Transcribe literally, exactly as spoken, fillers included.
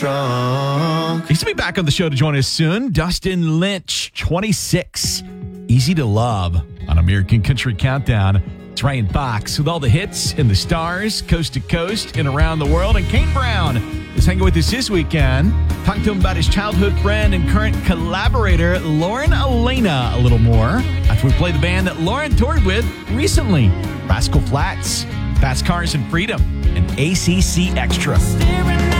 Drunk. He's to be back on the show to join us soon. Dustin Lynch, twenty-six. Easy to Love on American Country Countdown. It's Ryan Fox with all the hits and the stars, coast to coast and around the world. And Kane Brown is hanging with us this weekend. Talking to him about his childhood friend and current collaborator, Lauren Elena, a little more. After we play the band that Lauren toured with recently, Rascal Flatts, Fast Cars and Freedom, and A C C Extra.